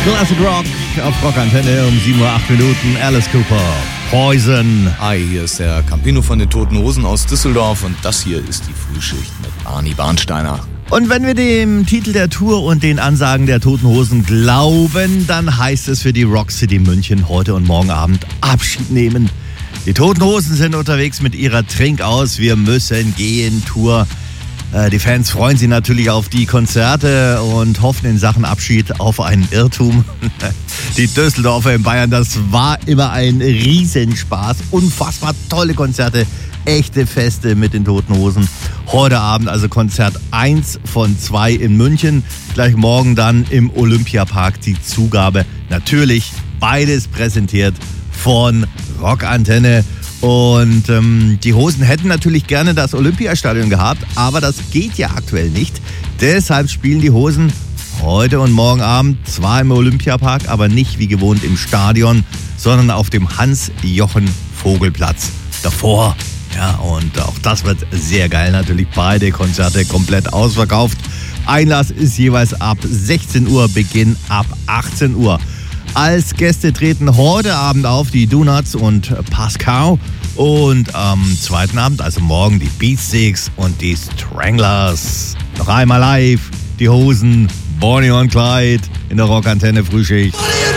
Classic Rock auf Rockantenne um 7:08 Uhr. Alice Cooper, Poison. Hi, hier ist der Campino von den Toten Hosen aus Düsseldorf und das hier ist die Frühschicht mit Arnie Barnsteiner. Und wenn wir dem Titel der Tour und den Ansagen der Toten Hosen glauben, dann heißt es für die Rock City München heute und morgen Abend Abschied nehmen. Die Toten Hosen sind unterwegs mit ihrer Trink aus, wir müssen gehen Tour. Die Fans freuen sich natürlich auf die Konzerte und hoffen in Sachen Abschied auf einen Irrtum. Die Düsseldorfer in Bayern, das war immer ein Riesenspaß. Unfassbar tolle Konzerte, echte Feste mit den Toten Hosen. Heute Abend also Konzert 1 von 2 in München. Gleich morgen dann im Olympiapark die Zugabe. Natürlich beides präsentiert von Rockantenne. Und die Hosen hätten natürlich gerne das Olympiastadion gehabt, aber das geht ja aktuell nicht. Deshalb spielen die Hosen heute und morgen Abend zwar im Olympiapark, aber nicht wie gewohnt im Stadion, sondern auf dem Hans-Jochen-Vogel-Platz davor. Ja, und auch das wird sehr geil. Natürlich beide Konzerte komplett ausverkauft. Einlass ist jeweils ab 16 Uhr, Beginn ab 18 Uhr. Als Gäste treten heute Abend auf die Donuts und Pascal und am zweiten Abend, also morgen, die Beatsticks und die Stranglers. Noch einmal live, die Hosen, Bonnie und Clyde in der Rockantenne Frühschicht.